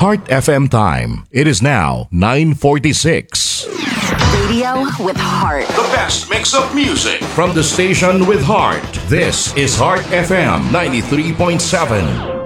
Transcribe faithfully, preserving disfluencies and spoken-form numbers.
Heart F M time. It is now nine forty-six. Radio with heart. The best mix of music from the station with heart. This is Heart F M ninety-three point seven.